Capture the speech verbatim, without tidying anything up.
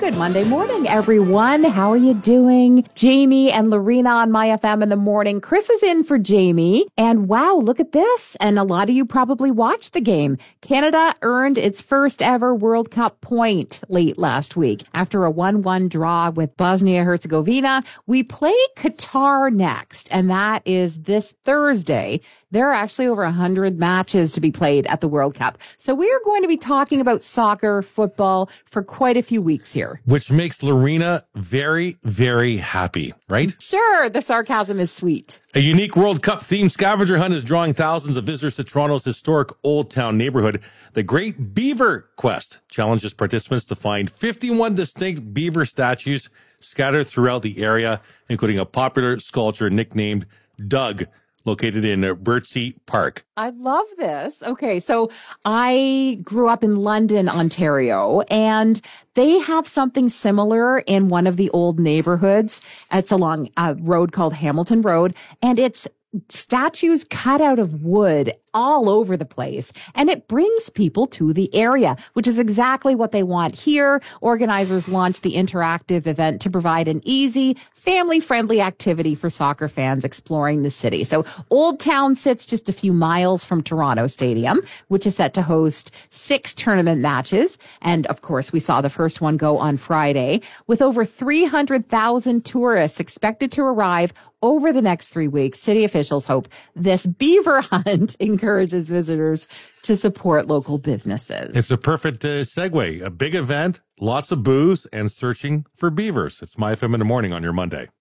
Good Monday morning, everyone. How are you doing? Jamie and Lorena on My F M in the morning. Chris is in for Jamie. And wow, look at this. And a lot of you probably watched the game. Canada earned its first ever World Cup point late last week. After a one one draw with Bosnia-Herzegovina, we play Qatar next. And that is this Thursday. There are actually over one hundred matches to be played at the World Cup. So we are going to be talking about soccer, football for quite a few weeks here. Which makes Lorena very, very happy, right? Sure, the sarcasm is sweet. A unique World Cup themed scavenger hunt is drawing thousands of visitors to Toronto's historic Old Town neighborhood. The Great Beaver Quest challenges participants to find fifty-one distinct beaver statues scattered throughout the area, including a popular sculpture nicknamed Doug, located in Birdsea Park. I love this. Okay, so I grew up in London, Ontario, and they have something similar in one of the old neighborhoods. It's along a road called Hamilton Road, and it's statues cut out of wood all over the place. And it brings people to the area, which is exactly what they want here. Organizers launched the interactive event to provide an easy, family-friendly activity for soccer fans exploring the city. So Old Town sits just a few miles from Toronto Stadium, which is set to host six tournament matches. And of course, we saw the first one go on Friday, with over three hundred thousand tourists expected to arrive over the next three weeks. City officials hope this beaver hunt encourages visitors to support local businesses. It's a perfect uh, segue. A big event, lots of booze, and searching for beavers. It's My F M in the morning on your Monday.